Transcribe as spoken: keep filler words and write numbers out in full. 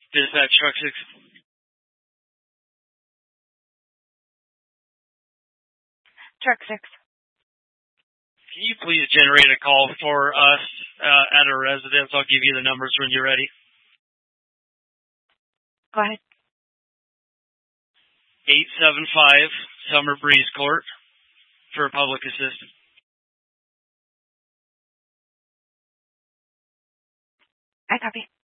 Dispatch truck six. Truck six. Can you please generate a call for us uh, at a residence? I'll give you the numbers when you're ready. Go ahead. eight seven five Summer Breeze Court for public assistance. I copy.